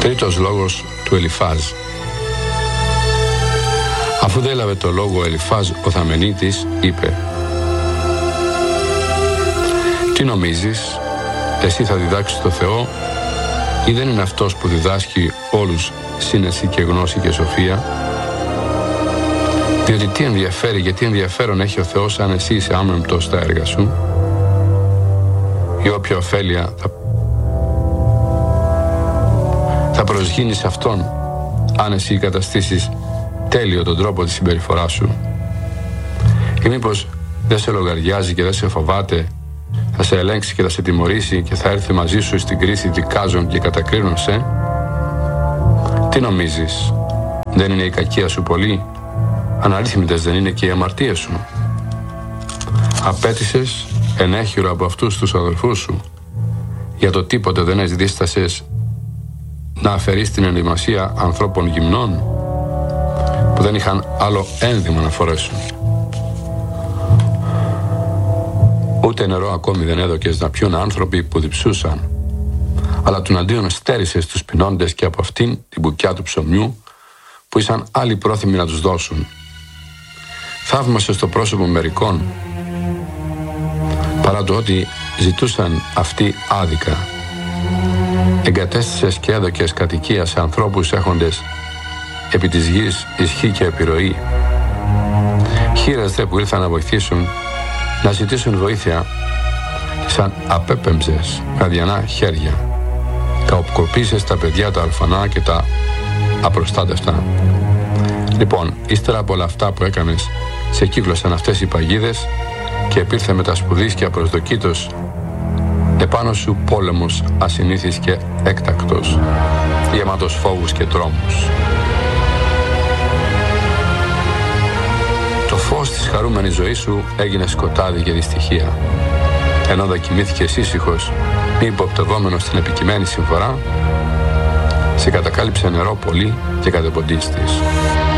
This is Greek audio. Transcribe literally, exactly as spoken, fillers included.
Τρίτος λόγος του Ελιφάζ. Αφού δεν έλαβε το λόγο ο Ελιφάζ ο Θαμενίτης, είπε: «Τι νομίζεις, εσύ θα διδάξεις το Θεό ή δεν είναι αυτός που διδάσκει όλους σύνεση και γνώση και σοφία? Διότι τι ενδιαφέρει, γιατί ενδιαφέρον έχει ο Θεός αν εσύ είσαι άμεμπτος στα έργα σου? Η όποια ωφέλεια θα, θα προσγίνει σε Αυτόν αν εσύ καταστήσεις τέλειο τον τρόπο της συμπεριφοράς σου? Ή μήπως δεν σε λογαριάζει και δεν σε φοβάται, θα σε ελέγξει και θα σε τιμωρήσει και θα έρθει μαζί σου στην κρίση δικάζων και κατακρίνων σε? Τι νομίζεις, δεν είναι η κακία σου πολύ? Αναρρύθμιτες δεν είναι και οι αμαρτίες σου? Απέτησες ενέχειρο από αυτούς τους αδελφούς σου, για το τίποτε δεν εσδίστασες να αφαιρείς την ενδυμασία ανθρώπων γυμνών που δεν είχαν άλλο ένδυμα να φορέσουν. Ούτε νερό ακόμη δεν έδωκες να πιούν άνθρωποι που διψούσαν, αλλά του αντίον στέρισες τους πεινώντες και από αυτήν την μπουκιά του ψωμιού που ήσαν άλλοι πρόθυμοι να τους δώσουν. Θαύμασες το πρόσωπο μερικών, παρά το ότι ζητούσαν αυτοί άδικα. Εγκατέστησες και έδωκες κατοικία σε ανθρώπους έχοντες επί της γης ισχύ και επιρροή. Χήρες δε που ήρθαν να βοηθήσουν, να ζητήσουν βοήθεια, σαν απέπεμψες με αδιανά χέρια. Καοπκοπήσες τα παιδιά τα αλφανά και τα απροστάτευτα. Λοιπόν, ύστερα από όλα αυτά που έκανες, σε κύκλωσαν αυτές οι παγίδες και επήλθε με τα σπουδίσκια προσδοκήτως επάνω σου πόλεμος ασυνήθις και έκτακτος, γεμάτος φόβους και τρόμους. Το φως της χαρούμενης ζωής σου έγινε σκοτάδι και δυστυχία. Ενώ δοκιμήθηκες ήσυχος, μη υποπτευόμενος στην επικειμένη συμφορά, σε κατακάλυψε νερό πολύ και κατεποντίστης.